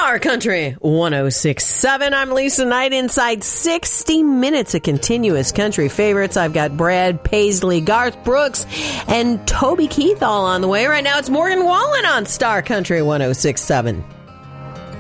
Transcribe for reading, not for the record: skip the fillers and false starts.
Star Country 106.7. I'm Lisa Knight. Inside 60 minutes of continuous country favorites. I've got Brad Paisley, Garth Brooks, and Toby Keith all on the way. Right now it's Morgan Wallen on Star Country 106.7.